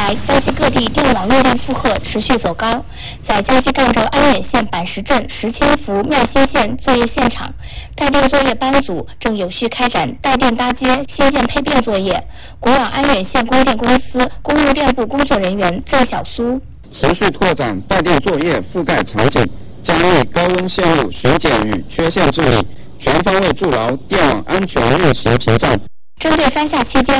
来，江西各地电网漏电负荷持续走高。在江西赣州安远县板石镇石千福妙新线作业现场，带电作业班组正有序开展带电搭接、新建配电作业。国网安远县供电公司公路电部工作人员郑小苏持续拓展带电作业覆盖场景，加密高温线路巡检与缺陷治理，全方位筑牢电网安全运行屏障。 针对三下期间